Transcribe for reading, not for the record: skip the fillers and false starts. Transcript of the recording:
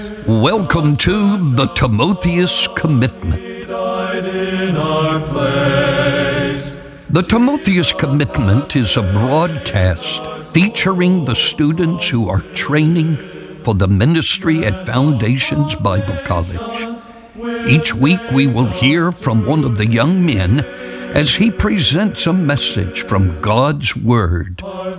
Welcome to the Timotheus Commitment. The Timotheus Commitment is a broadcast featuring the students who are training for the ministry at Foundations Bible College. Each week we will hear from one of the young men as he presents a message from God's Word